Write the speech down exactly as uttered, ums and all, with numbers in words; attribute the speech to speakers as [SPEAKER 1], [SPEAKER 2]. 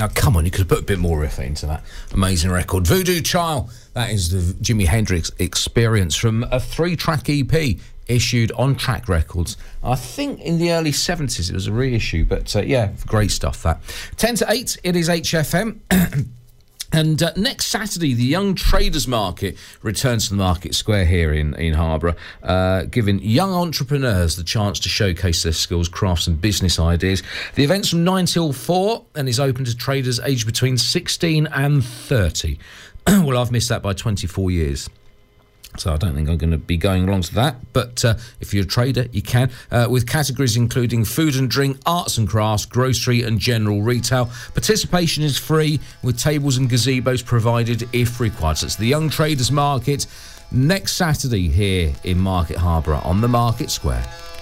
[SPEAKER 1] Now, come on, you could have put a bit more effort into that amazing record. Voodoo Child, that is the Jimi Hendrix Experience from a three-track E P issued on Track Records. I think in the early seventies it was a reissue, but uh, yeah, great stuff, that. ten to eight, it is H F M. And uh, next Saturday, the Young Traders Market returns to the Market Square here in, in Harborough, uh, giving young entrepreneurs the chance to showcase their skills, crafts and business ideas. The event's from nine till four and is open to traders aged between sixteen and thirty. Well, I've missed that by twenty-four years. So I don't think I'm going to be going along to that. But uh, if you're a trader, you can. Uh, with categories including food and drink, arts and crafts, grocery and general retail. Participation is free, with tables and gazebos provided if required. So it's the Young Traders Market next Saturday here in Market Harborough on the Market Square.